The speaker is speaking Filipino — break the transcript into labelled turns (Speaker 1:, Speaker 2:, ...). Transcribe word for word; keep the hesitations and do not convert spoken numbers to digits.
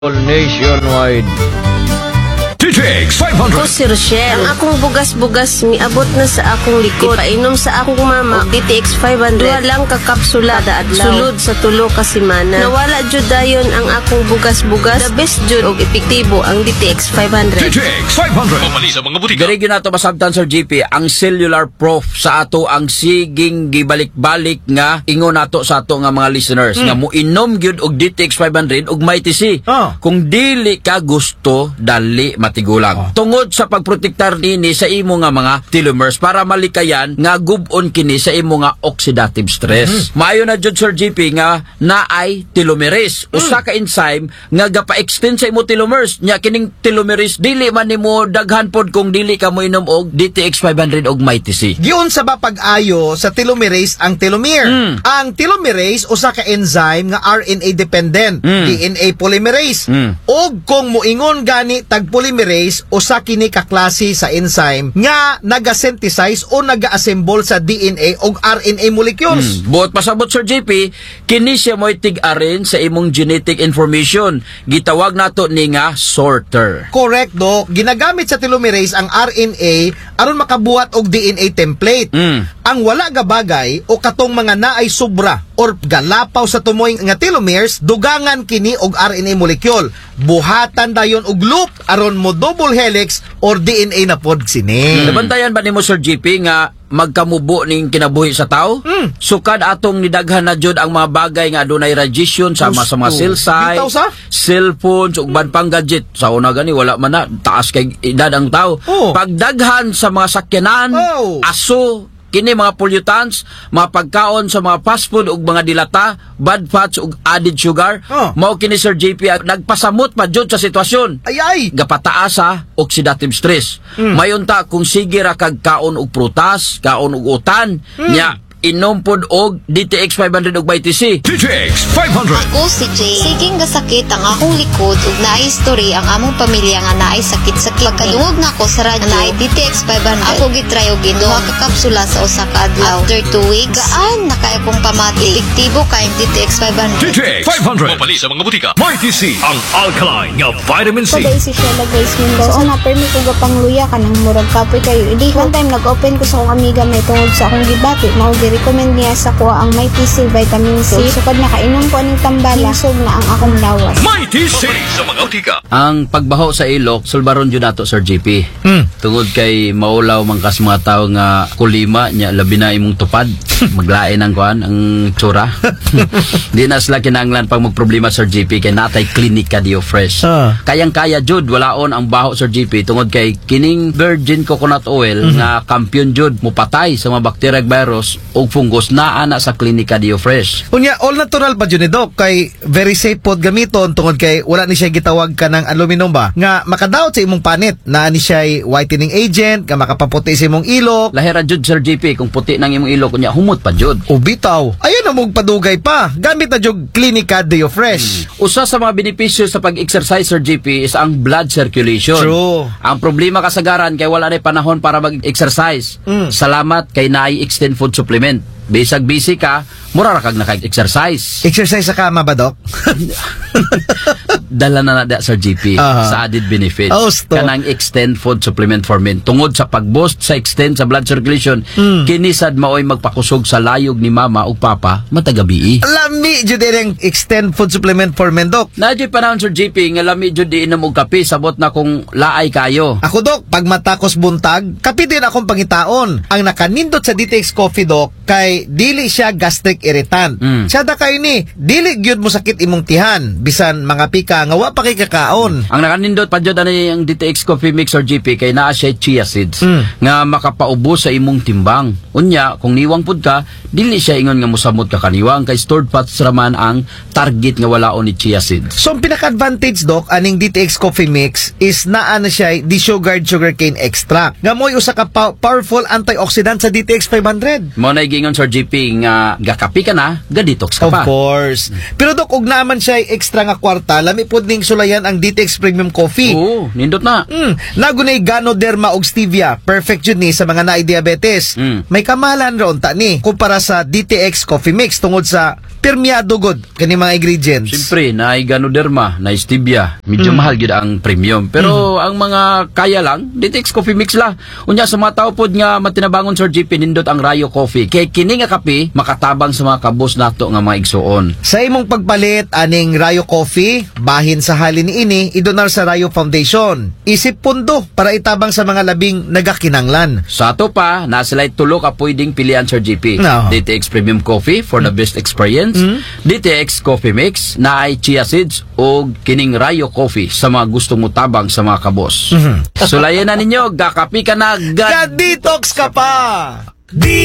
Speaker 1: Nationwide.
Speaker 2: D T X five hundred.
Speaker 3: Ako si Rochelle. Ang akong bugas-bugas miabot na sa akong likod. Painom sa akong mama D T X five hundred. Duha lang ka kapsula kada adlaw. Sulod sa tulo ka semana. Nawala jud dayon ang akong bugas-bugas. The best jud og epektibo ang D T X five hundred.
Speaker 2: D T X five hundred. Pamali sa mga butika.
Speaker 1: Diri gyud nato masabtan Sir G P ang cellular proof sa ato ang siging gibalik-balik nga ingon nato sa ato nga mga listeners mm. nga moinom gyud og D T X five hundred og may T C. Oh. Kung dili ka gusto dali matigulang. Oh. Tungod sa pagprotektar nini sa imo nga mga telomeres para malikayan nga gub-on kini sa imo nga oxidative stress. Mm-hmm. Maayo na jud Sir G P nga naay telomerase, mm. usa ka enzyme nga gapa-extend sa imo telomeres. Nya kining telomerase dili man nimo daghan pod kung dili ka moinom og D T X five hundred og may T C.
Speaker 4: Giun sa ba pag-ayo sa telomerase ang telomere. Mm. Ang telomerase usa ka enzyme nga R N A dependent, mm. D N A polymerase. Mm. Og kung moingon gani tag polymerase usa kini ka klase sa enzyme nga naga-synthesize o naga-assemble sa D N A og R N A molecules.
Speaker 1: Hmm. Buot pasabot Sir J P, kini siya mo'y tig-arin sa imong genetic information. Gitawag nato ni nga sorter.
Speaker 4: Correct, do. Ginagamit sa telomerase ang R N A aron makabuhat og D N A template. Hmm. Ang wala nga bagay o katong mga naay sobra or galapaw sa tumoy nga telomeres, dugangan kini og R N A molecule. Buhatan dayon og loop aron mo double helix or D N A na pod sini.
Speaker 1: Nabantayan ba nimo Sir G P nga magkamubo ning kinabuhi sa tao? Mm. Sukad atong nidaghan na jud ang mga bagay nga adunay radiation sama sa mga cell site, cellphones ug ban pang gadget. Sa una gani wala man na taas kay edad ang tao. Oh. Pagdaghan sa mga sakyanan, oh. aso kini mga pollutants, mga pagkaon sa mga fast food ug mga dilata, bad fats ug added sugar, oh. mao kini Sir J P nagpasamot pa jud sa sitwasyon. Ay ay, gapataas sa oxidative stress. Mm. Mayunta kung sige ra kag kaon og prutas, kaon og utan, mm. nya inom pod og D T X five hundred og may T C.
Speaker 2: D T X five hundred.
Speaker 5: Ako si Jay. Siging gasakit ang akong likod ug naay history ang among pamilya nga naay sakit sa kidney. Pagkadungog na ko sa radyo naay D T X five hundred. Ako gitry og inom ka kapsula sa usa ka adlaw. After two weeks, gaan na kay akong pamati. Epektibo kay D T X five hundred.
Speaker 2: D T X five hundred. Mapali sa mga butika. May T C ang alkaline nga vitamin C.
Speaker 6: Paday si Sheila guys Mingo. So na permi ko gapangluya ka nang murag kapoy kayo. Idi one time nag-open ko sa akong amiga may tungod sa akong gibati. Mao recommend niya sa kuha ang may T C vitamin C. So pag nakainom ko aning tambala, sug na ang akong lawas.
Speaker 2: May T C sa mga utika.
Speaker 1: Ang pagbaho sa ilok, sulbaron jud nato Sir J P. Mm. Tungod kay maulaw man kas mga tawo nga kulima nya labi na imong tupad. Maglain ang kuan ang tsura. Di na sila kinahanglan pag magproblema Sir J P kay natay Clinica Dio Fresh. Uh. Kayang-kaya jud walaon ang baho Sir J P tungod kay kining virgin coconut oil mm-hmm. nga kampiyon jud mupatay sa mga bakterya virus ug fungus naa na sa Clinica Dio Fresh.
Speaker 4: Unya all natural pa jud ni Doc kay very safe pod gamiton tungod kay wala ni siya gitawag ka ng aluminum ba nga makadaot sa imong panit na ni siya whitening agent nga makapaputi sa imong ilok.
Speaker 1: Lahira jud Sir J P kung puti nang imong ilok unya humot pa jud.
Speaker 4: O bitaw. Ayon na mong padugay pa. Gamit na jud Clinica Dio Fresh.
Speaker 1: Hmm. Usa sa mga benepisyo sa pag-exercise Sir J P is ang blood circulation.
Speaker 4: True.
Speaker 1: Ang problema kasagaran kay wala na panahon para mag-exercise. Mm. Salamat kay naay extend food supplement. Bisag busy ka, mura ra kag naka-exercise.
Speaker 4: Exercise sa kama ba, Doc?
Speaker 1: Dala na na Sir G P uh-huh. sa added benefits. Oh, kanang extend food supplement for men. Tungod sa pag-boost sa extend sa blood circulation, mm. kinisad maoy magpakusog sa layog ni mama ug papa matagabi.
Speaker 4: Lami jud ang extend food supplement for men, Doc.
Speaker 1: Nadyo panahon Sir G P nga lami jud di inom og kape sabot na kung laay kayo.
Speaker 4: Ako, Doc, pag matakos buntag, kape din akong pangitaon. Ang nakanindot sa D T X Coffee, Doc, kay dili siya gastric irritant. Mm. Siya da kay ni, dili gyud mo sakit imong tihan bisan mga pika nga wa pa kay kakaon.
Speaker 1: Ang nakanindot pa jud ani ang D T X Coffee Mix or G P kay naa siya chia seeds mm. nga makapaubos sa imong timbang. Unya kung niwang pud ka, dili siya ingon nga mosamot ka kaniwang kay stored fats raman ang target nga walaon ni chia seeds.
Speaker 4: So ang pinaka-advantage, Doc, aning D T X Coffee Mix is naa na siya desugared sugarcane extract nga mo'y usa ka pa- powerful antioxidant sa D T X five hundred.
Speaker 1: Mo na gingon Sir G P nga gakap gakapi ka na, ga-detox ka
Speaker 4: Of
Speaker 1: pa.
Speaker 4: course. Pero Dok, ug naman siya extra nga kwarta, lami pod ning sulayan ang D T X Premium Coffee.
Speaker 1: Oo, nindot na.
Speaker 4: Mm, nagunay Ganoderma og stevia, perfect yun ni sa mga naay diabetes.
Speaker 1: Mm.
Speaker 4: May kamahalan ron ta ni kumpara sa D T X Coffee Mix tungod sa permeado god kani mga ingredients.
Speaker 1: Siyempre, na Ganoderma, na stevia, medyo
Speaker 4: Mm.
Speaker 1: mahal gid ang premium. Pero ang mga kaya lang, D T X Coffee Mix la. Unya sa mga tao pod nga matinabangon Sir G P, nindot ang Rayo Coffee. Kay kini nga kape makatabang sa mga kabos nato nga mga igsuon.
Speaker 4: Sa imong pagpalit aning Rayo Coffee, bahin sa halin ni ini, idonar sa Rayo Foundation. Isip pundo para itabang sa mga labing nagakinanglan.
Speaker 1: Sa ato pa, na sila tulo ka pwedeng pilian Sir G P.
Speaker 4: No.
Speaker 1: D T X Premium Coffee for the best experience. D T X Coffee Mix na ay chia seeds o kining Rayo Coffee sa mga gustong mutabang sa mga kabos. Sulayan na ninyo, gakapi ka na,
Speaker 4: Ga-detox ka pa!